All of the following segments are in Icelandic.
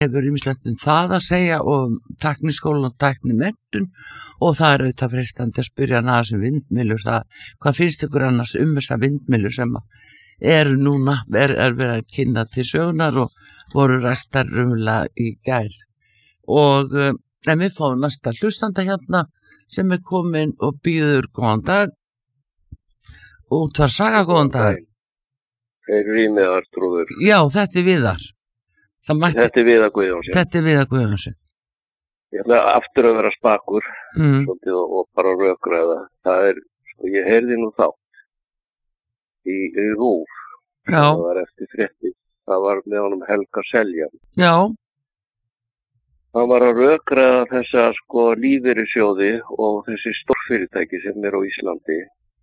hefur ýmislegt það að segja og tækniskólan og tæknimenntun og það auðvitað freistandi að spyrja hann aðeins vindmyllur, hvað finnst ykkur annars þessar vindmyllur sem eru núna, verið að kynna til sögunar og voru ræstar raunverulega í gær. Og en við fáum næsta hlustanda hérna sem komin og býður góðan dag. Útvarp Saga, góðan dag. Rýmiðar, trúður. Já, þetta Viðar. Þetta Viðar Guðjónsson. Þetta Viðar Guðjónsson. Ég ætla aftur að vera spakur svolítið, og bara rökræða. Það ég heyrði nú þátt í RÚV. Já. Það var eftir fréttið. Það var með honum Helga Seljan. Já. Hann var að rökræða þessa lífeyrissjóði og þessi stórfyrirtæki sem á Íslandi.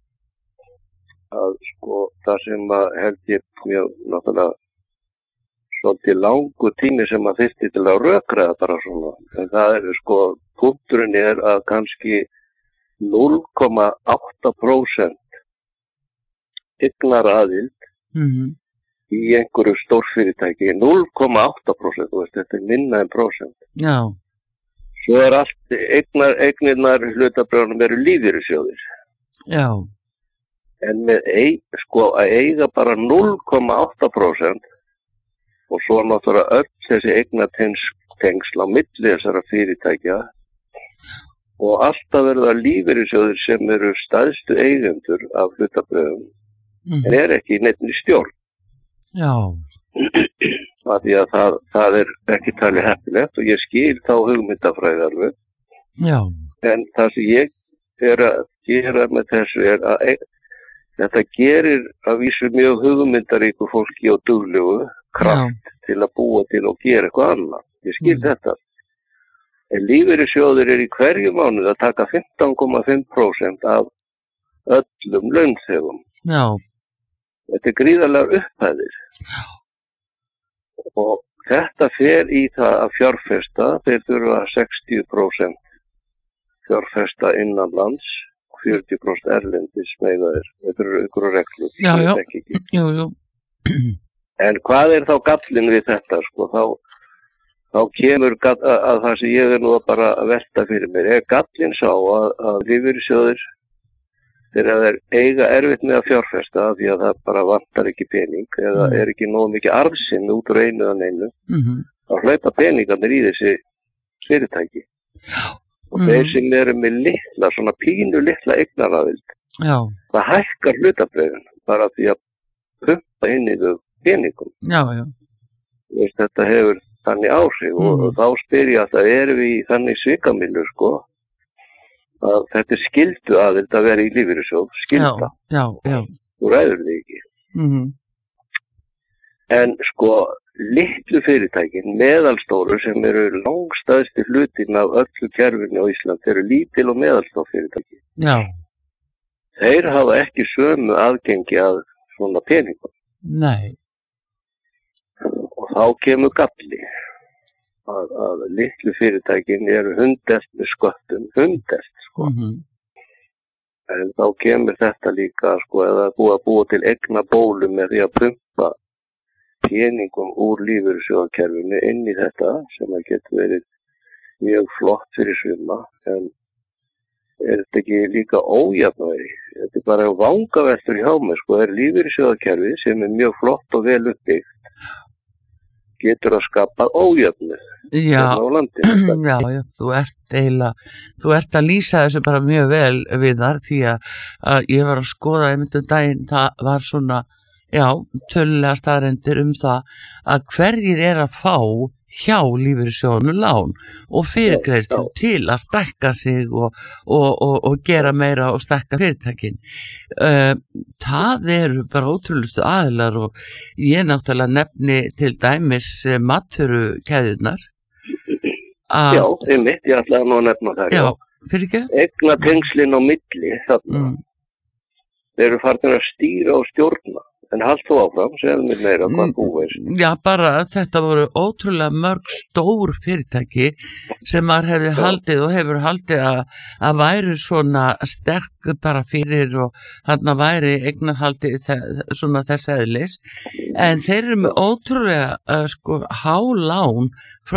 Að það sem held ég mjög náttúrulega svolítið langur tími sem þyrfti til að rökræða bara svona. En það punkturinn að kannski 0,8% eignaraðild í einhverju stórfyrirtæki. 0,8%, þetta minna en prósent. Já. Svo allt eignirnar hlutabréfunum eru lífeyrissjóðir. Já. En með að eiga bara 0,8% og svo náttúrulega öll þessi eignatengsl á milli þessara fyrirtækja og alltaf verða lífeyrissjóðir sem eru stærstu eigendur af hlutabréfum en ekki í neinni stjórn. Já. Því að það ekki talið heppilegt og ég skil þá hugmyndafræði alveg. Já. En það sem ég að gera með þessu að þetta gerir að vísu mjög hugmyndaríku fólki og duglegu kraft til að búa til og gera eitthvað annað. Ég skil þetta. En lífeyrissjóðir í hverju mánuði að taka 15,5% af öllum launþegum. Já. Þetta gríðarlegar upphæðir. Já. Og þetta fer í það að fjárfesta, þeir þurfa 60% fjárfesta innan lands. 40% erlendis meðaðir. Þetta eru ykkur reglur. Já. Jú. En hvað þá gallinn við þetta? Þá kemur að það sem ég nú bara að velta fyrir mér. Gallinn sá að lífeyrissjóðir þeir eiga erfitt með að fjárfesta því að það bara vantar ekki pening eða ekki nógu mikið arðsemi út úr einu eða neinu. Þá hlaupa peningarnir í þessi fyrirtæki. Já. Og þeir sem eru með svona pínu litla eignaraðild, það hækkar hlutabréfin bara því að pumpa inn í þau peningum. Já. Þetta hefur þannig áhrif og þá spyr ég að það við í þannig svikamillu að þetta skyldu aðild að vera í lífeyrissjóð, skylda. Já. Þú ræður þig ekki. En litlu fyrirtækin, meðalstóru sem eru langstæðsti hlutin af öllu kerfinu á Ísland, eru lítil og meðalstór fyrirtæki. Já. Þeir hafa ekki sömu aðgengi að svona peningum. Nei. Og þá kemur galli að litlu fyrirtækin eru hundelt með sköttum, En þá kemur þetta líka, eða búa til eigna bólu með því að pumpa peningum úr lífeyrissjóðakerfinu inn í þetta sem getur verið mjög flott fyrir suma, en þetta ekki líka ójafnvægi? Þetta bara vangaveltur hjá mér, lífeyrissjóðakerfi sem mjög flott og vel uppbyggt getur að skapa ójöfnuð á landinu. Já, þú ert að lýsa þessu bara mjög vel, Viðar, því að ég var að skoða einmitt daginn, það var svona tölulega staðreyndir það að hverjir að fá hjá lífeyrissjóðunum lán og fyrirgreiðslur til að stækka sig og gera meira og stækka fyrirtækin. Það eru bara ótrúlustu aðilar og ég náttúrulega nefni til dæmis matvörukeðjurnar. Já, einmitt, ég ætlaði nú að nefna það. Já, fyrir ekki? Eignatengslin á milli þarna. Þeir eru farin að stýra og stjórna. En hald þú áfram, segðu mér meira hvað þú veist. Já, bara þetta voru ótrúlega mörg stór fyrirtæki sem maður hefði haldið og hefur haldið að væri svona sterk bara fyrir og þarna væri eignarhaldið svona þess eðlis, en þeir eru með ótrúlega há lán frá